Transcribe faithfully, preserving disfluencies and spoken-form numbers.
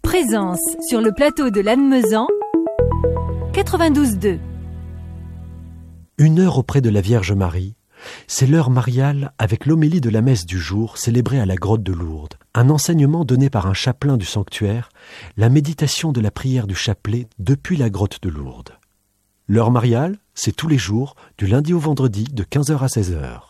Présence sur le plateau de Lannemezan, quatre-vingt-douze deux. Une heure auprès de la Vierge Marie, c'est l'heure mariale avec l'homélie de la messe du jour célébrée à la grotte de Lourdes, un enseignement donné par un chapelain du sanctuaire, la méditation de la prière du chapelet depuis la grotte de Lourdes. L'heure mariale, c'est tous les jours, du lundi au vendredi, de quinze heures à seize heures.